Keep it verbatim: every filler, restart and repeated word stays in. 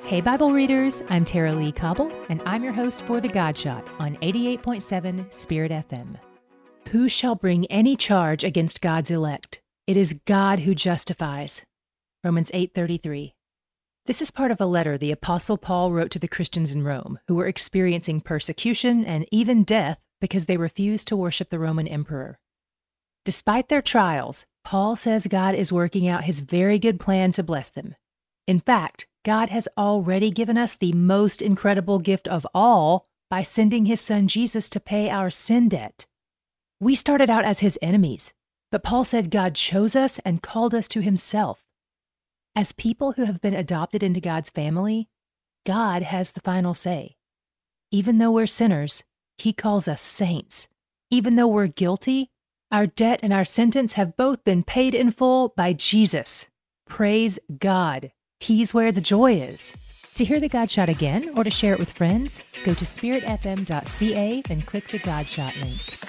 Hey Bible readers, I'm Tara Lee Cobble, and I'm your host for The God Shot on eighty-eight point seven Spirit F M. Who shall bring any charge against God's elect? It is God who justifies. Romans eight thirty-three. This is part of a letter the Apostle Paul wrote to the Christians in Rome who were experiencing persecution and even death because they refused to worship the Roman emperor. Despite their trials, Paul says God is working out his very good plan to bless them. In fact, God has already given us the most incredible gift of all by sending his son Jesus to pay our sin debt. We started out as his enemies, but Paul said God chose us and called us to himself. As people who have been adopted into God's family, God has the final say. Even though we're sinners, he calls us saints. Even though we're guilty, our debt and our sentence have both been paid in full by Jesus. Praise God. He's where the joy is. To hear The God Shot again or to share it with friends, go to spirit f m dot c a and click the God Shot link.